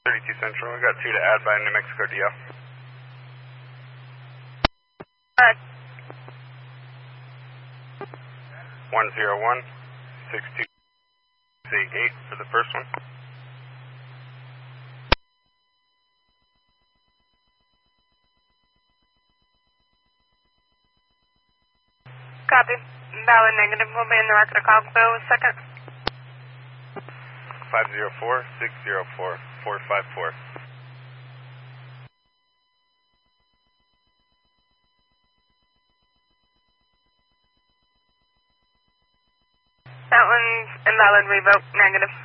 32 Central. I got 2 to add by New Mexico DL. Alright. 101-6288 for the first one. Copy. Valid negative. We'll be in the record of call. Bill, second. 504-604-454. That one's invalid. Revoke negative.